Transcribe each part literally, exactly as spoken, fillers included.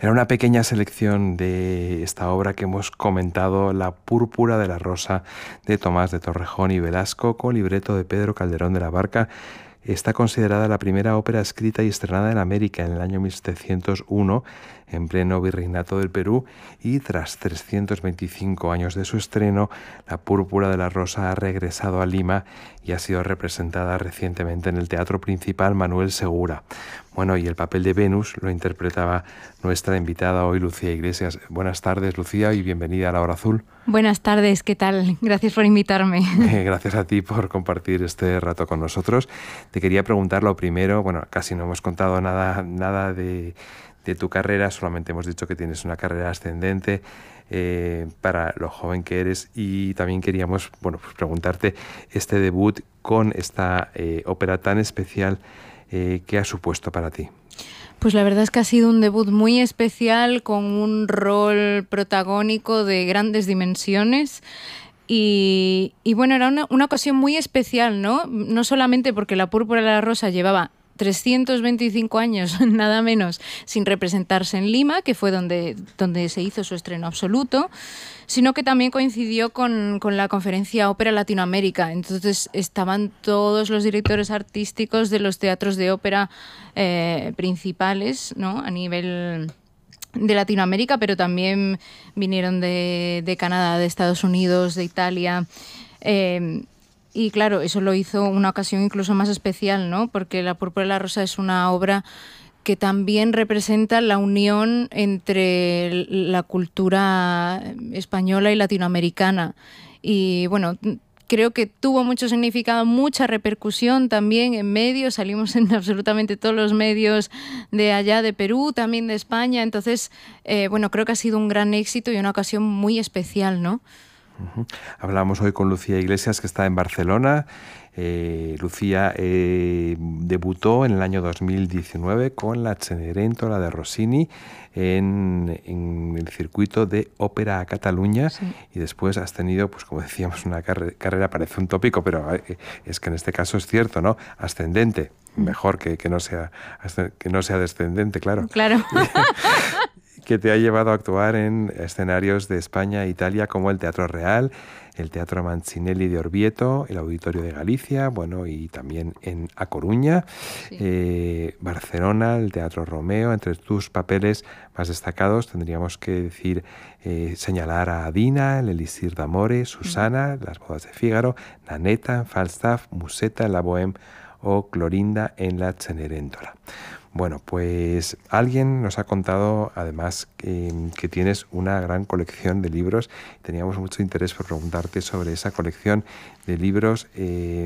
Era una pequeña selección de esta obra que hemos comentado, La púrpura de la rosa, de Tomás de Torrejón y Velasco, con libreto de Pedro Calderón de la Barca. Está considerada la primera ópera escrita y estrenada en América en el año mil setecientos uno, en pleno virreinato del Perú, y tras trescientos veinticinco años de su estreno, La púrpura de la rosa ha regresado a Lima y ha sido representada recientemente en el Teatro Principal Manuel Segura. Bueno, y el papel de Venus lo interpretaba nuestra invitada hoy, Lucía Iglesias. Buenas tardes, Lucía, y bienvenida a La Hora Azul. Buenas tardes, ¿qué tal? Gracias por invitarme. Eh, gracias a ti por compartir este rato con nosotros. Te quería preguntar lo primero, bueno, casi no hemos contado nada, nada de, de tu carrera, solamente hemos dicho que tienes una carrera ascendente eh, para lo joven que eres, y también queríamos, bueno, pues preguntarte este debut con esta eh, ópera tan especial, eh, ¿qué ha supuesto para ti? Pues la verdad es que ha sido un debut muy especial, con un rol protagónico de grandes dimensiones. Y, y bueno, era una, una ocasión muy especial, ¿no? No solamente porque La púrpura de la rosa llevaba trescientos veinticinco años, nada menos, sin representarse en Lima, que fue donde, donde se hizo su estreno absoluto, sino que también coincidió con, con la conferencia Ópera Latinoamérica. Entonces estaban todos los directores artísticos de los teatros de ópera eh, principales, ¿no?, a nivel de Latinoamérica, pero también vinieron de, de Canadá, de Estados Unidos, de Italia. Eh, y claro, eso lo hizo una ocasión incluso más especial, ¿no? Porque La púrpura de la rosa es una obra que también representa la unión entre la cultura española y latinoamericana. Y bueno, creo que tuvo mucho significado, mucha repercusión también en medios. Salimos en absolutamente todos los medios de allá, de Perú, también de España. Entonces, eh, bueno, creo que ha sido un gran éxito y una ocasión muy especial, ¿no? Uh-huh. Hablamos hoy con Lucía Iglesias, que está en Barcelona. Eh, Lucía eh, debutó en el año dos mil diecinueve con la Cenerentola de Rossini en, en el circuito de Ópera a Cataluña, sí. Y después has tenido, pues como decíamos, una carre- carrera, parece un tópico, pero eh, es que en este caso es cierto, ¿no? Ascendente, mejor que, que, no sea, que no sea descendente, claro. Claro. Que te ha llevado a actuar en escenarios de España e Italia, como el Teatro Real, el Teatro Mancinelli de Orvieto, el Auditorio de Galicia, bueno, y también en A Coruña, sí. eh, Barcelona, el Teatro Romeo. Entre tus papeles más destacados tendríamos que decir, eh, señalar a Adina, el Elixir d'Amore, Susana, mm. Las bodas de Fígaro, Nanetta en Falstaff, Musetta en La Bohème o Clorinda en la Cenerentola. Bueno, pues alguien nos ha contado además que, que tienes una gran colección de libros. Teníamos mucho interés por preguntarte sobre esa colección de libros, eh,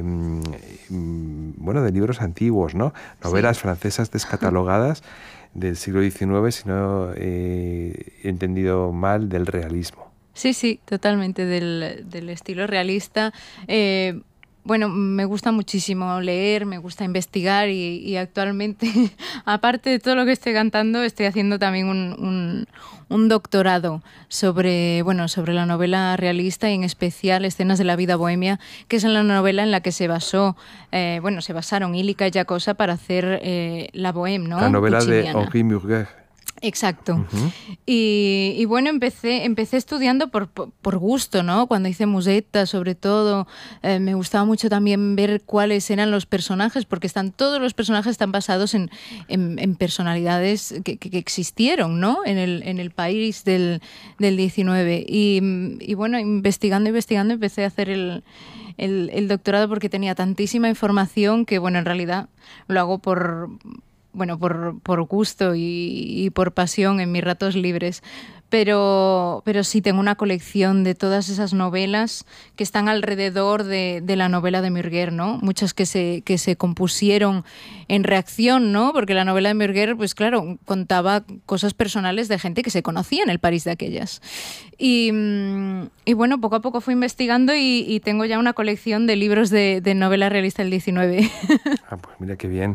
bueno, de libros antiguos, ¿no? Novelas sí. francesas descatalogadas del siglo diecinueve, si no eh, he entendido mal, del realismo. Sí, sí, totalmente, del, del estilo realista. Eh, Bueno, me gusta muchísimo leer, me gusta investigar y, y actualmente, aparte de todo lo que estoy cantando, estoy haciendo también un, un, un doctorado sobre, bueno, sobre la novela realista y en especial Escenas de la vida bohemia, que es la novela en la que se basó, eh, bueno, se basaron Illica y Giacosa para hacer eh, la Bohème, ¿no? La novela Pucciniana. De Henri Murger. Exacto. Uh-huh. Y, y bueno, empecé, empecé estudiando por, por, por gusto, ¿no? Cuando hice Musetta, sobre todo, eh, me gustaba mucho también ver cuáles eran los personajes, porque están todos los personajes están basados en, en, en personalidades que, que, que existieron, ¿no? En el, en el país del, del diecinueve. Y, y bueno, investigando, investigando, empecé a hacer el, el, el doctorado porque tenía tantísima información que, bueno, en realidad lo hago por... bueno, por, por gusto y, y por pasión en mis ratos libres, pero, pero sí tengo una colección de todas esas novelas que están alrededor de, de la novela de Murger, ¿no? Muchas que se, que se compusieron en reacción, ¿no? Porque la novela de Murger, pues claro, contaba cosas personales de gente que se conocía en el París de aquellas. Y, y bueno, poco a poco fui investigando y, y tengo ya una colección de libros de, de novela realista del diecinueve. Ah, pues mira qué bien.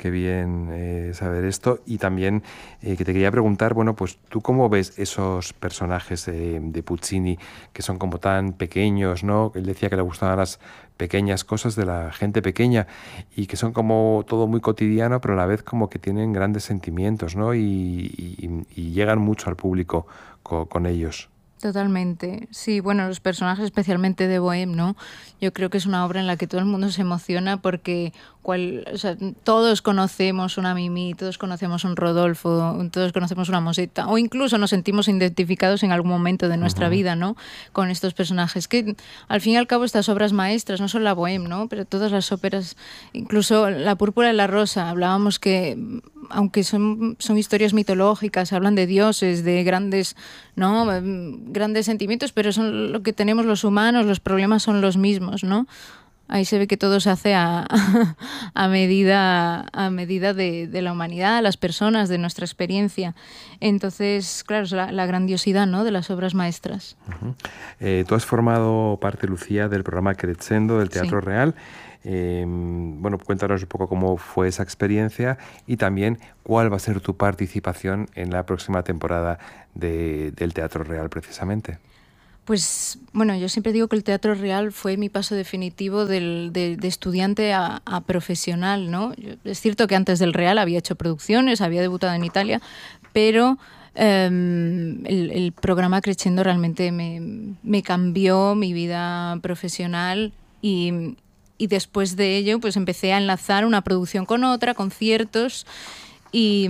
qué bien eh, saber esto. Y también eh, que te quería preguntar, bueno, pues tú cómo ves esos personajes eh, de Puccini que son como tan pequeños, ¿no? Él decía que le gustaban las pequeñas cosas de la gente pequeña y que son como todo muy cotidiano, pero a la vez como que tienen grandes sentimientos, ¿no? Y, y, y llegan mucho al público con, con ellos. Totalmente. Sí, bueno, los personajes especialmente de Bohème, ¿no? Yo creo que es una obra en la que todo el mundo se emociona porque cual, o sea, todos conocemos una Mimi, todos conocemos un Rodolfo, todos conocemos una Mosetta, o incluso nos sentimos identificados en algún momento de nuestra uh-huh. vida, ¿no? Con estos personajes. Que al fin y al cabo estas obras maestras, no solo la Bohème, ¿no? Pero todas las óperas, incluso La Púrpura y la Rosa, hablábamos que aunque son, son historias mitológicas, hablan de dioses, de grandes, ¿no? grandes sentimientos, pero son lo que tenemos los humanos, los problemas son los mismos, ¿no? Ahí se ve que todo se hace a, a medida, a medida de, de la humanidad, las personas, de nuestra experiencia. Entonces, claro, es la, la grandiosidad, ¿no? de las obras maestras. Uh-huh. Eh, tú has formado parte, Lucía, del programa Crescendo del Teatro sí. Real. Eh, bueno, cuéntanos un poco cómo fue esa experiencia y también cuál va a ser tu participación en la próxima temporada de, del Teatro Real, precisamente. Pues bueno, yo siempre digo que el Teatro Real fue mi paso definitivo del, de, de estudiante a, a profesional, ¿no? Yo, es cierto que antes del Real había hecho producciones, había debutado en Italia, pero eh, el, el programa Crescendo realmente me, me cambió mi vida profesional y, y después de ello pues empecé a enlazar una producción con otra, conciertos y...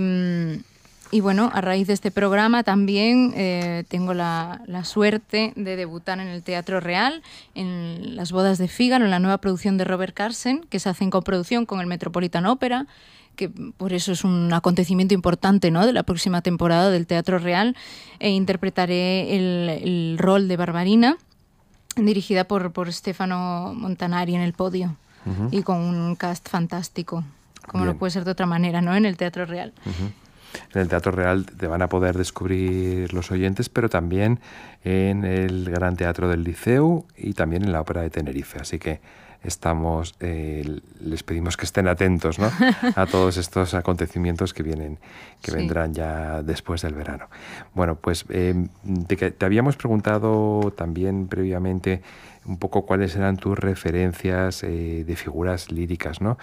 Y bueno, a raíz de este programa también eh, tengo la, la suerte de debutar en el Teatro Real, en Las Bodas de Fígaro, en la nueva producción de Robert Carsen, que se hace en coproducción con el Metropolitan Opera, que por eso es un acontecimiento importante, ¿no? de la próxima temporada del Teatro Real, e interpretaré el, el rol de Barbarina, dirigida por, por Stefano Montanari en el podio, uh-huh. y con un cast fantástico, como Bien. no puede ser de otra manera, ¿no? en el Teatro Real. Uh-huh. En el Teatro Real te van a poder descubrir los oyentes, pero también en el Gran Teatro del Liceu y también en la Ópera de Tenerife. Así que estamos, eh, les pedimos que estén atentos, ¿no? a todos estos acontecimientos que vienen, que sí. vendrán ya después del verano. Bueno, pues eh, te, te habíamos preguntado también previamente un poco cuáles eran tus referencias eh, de figuras líricas, ¿no?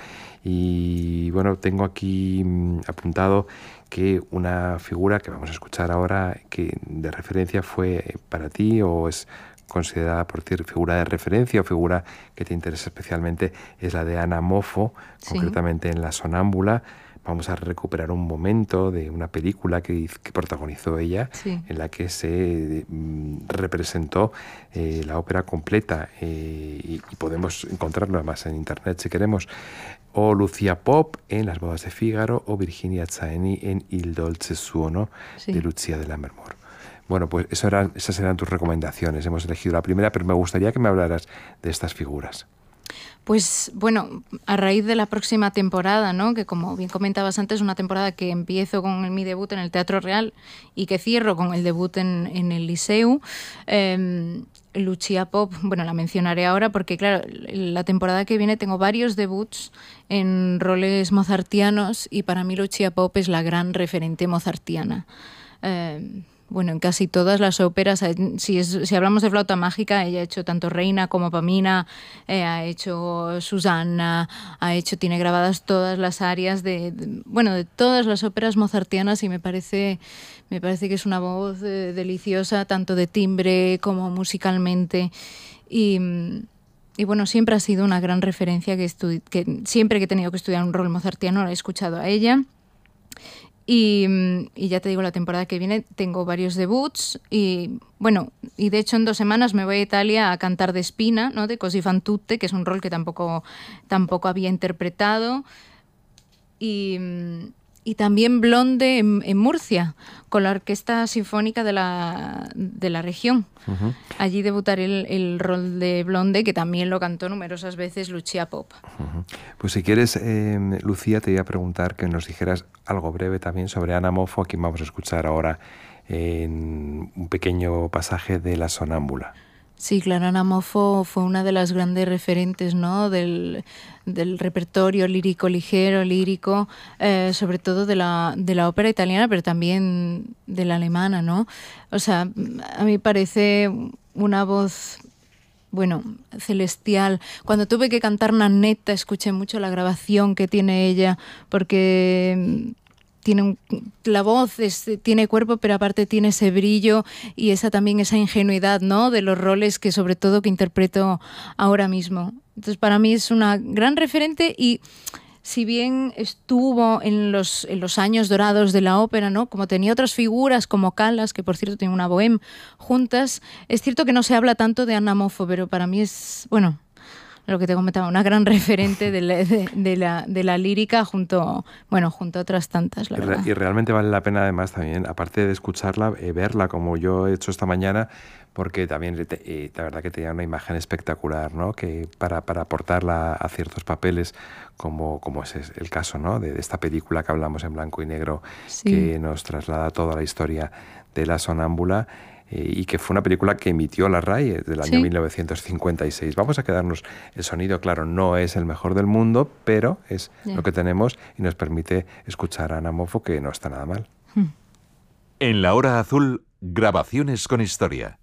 Y bueno, tengo aquí mm, apuntado que una figura que vamos a escuchar ahora que de referencia fue para ti o es considerada por ti figura de referencia o figura que te interesa especialmente es la de Anna Moffo, sí. concretamente en La Sonámbula. Vamos a recuperar un momento de una película que, que protagonizó ella, sí. en la que se mm, representó eh, la ópera completa eh, y, y podemos encontrarlo además en internet si queremos. O Lucia Pop en Las Bodas de Fígaro o Virginia Zaeni en Il dolce suono sí. de Lucia de Lammermoor. Bueno, pues eso eran, esas eran tus recomendaciones. Hemos elegido la primera, pero me gustaría que me hablaras de estas figuras. Pues bueno, a raíz de la próxima temporada, ¿no? que como bien comentabas antes, una temporada que empiezo con mi debut en el Teatro Real y que cierro con el debut en, en el Liceu, eh, Lucia Pop, bueno, la mencionaré ahora porque, claro, la temporada que viene tengo varios debuts en roles mozartianos y para mí Lucia Pop es la gran referente mozartiana. Eh, Bueno, en casi todas las óperas, si, es, si hablamos de flauta mágica, ella ha hecho tanto Reina como Pamina, eh, ha hecho Susanna, ha hecho, tiene grabadas todas las arias de, de, bueno, de todas las óperas mozartianas y me parece, me parece que es una voz eh, deliciosa, tanto de timbre como musicalmente. Y, y bueno, siempre ha sido una gran referencia que, estudi- que siempre que he tenido que estudiar un rol mozartiano la he escuchado a ella. Y, y ya te digo, la temporada que viene tengo varios debuts y bueno, y de hecho en dos semanas me voy a Italia a cantar de Spina, ¿no? de Così fan tutte, que es un rol que tampoco, tampoco había interpretado. Y, y también Blonde en, en Murcia, con la Orquesta Sinfónica de la, de la región. Uh-huh. Allí debutaré el, el rol de Blonde, que también lo cantó numerosas veces Lucia Pop. Uh-huh. Pues si quieres, eh, Lucía, te iba a preguntar que nos dijeras algo breve también sobre Anna Moffo, a quien vamos a escuchar ahora en un pequeño pasaje de La Sonámbula. Sí, claro, Ana Moffo fue una de las grandes referentes, ¿no?, del, del repertorio lírico ligero, lírico, eh, sobre todo de la, de la ópera italiana, pero también de la alemana, ¿no? O sea, a mí parece una voz, bueno, celestial. Cuando tuve que cantar Nannetta, escuché mucho la grabación que tiene ella, porque tiene un, la voz es, tiene cuerpo, pero aparte tiene ese brillo y esa también esa ingenuidad, ¿no?, de los roles que sobre todo que interpreto ahora mismo. Entonces para mí es una gran referente y si bien estuvo en los, en los años dorados de la ópera, ¿no?, como tenía otras figuras como Callas, que por cierto tiene una bohème juntas, es cierto que no se habla tanto de Anna Moffo, pero para mí es, bueno, lo que te comentaba, una gran referente de la, de, de la, de la lírica junto, bueno, junto a otras tantas, la y, verdad. Re, y realmente vale la pena además también, aparte de escucharla, eh, verla como yo he hecho esta mañana, porque también eh, la verdad que tenía una imagen espectacular, ¿no?, que para, para aportarla a ciertos papeles, como, como es el caso, ¿no?, de, de esta película que hablamos en blanco y negro, sí, que nos traslada toda la historia de la sonámbula, y que fue una película que emitió la R A I del año sí. mil novecientos cincuenta y seis. Vamos a quedarnos, el sonido, claro, no es el mejor del mundo, pero es yeah. lo que tenemos y nos permite escuchar a Anna Moffo, que no está nada mal. En La Hora Azul, grabaciones con historia.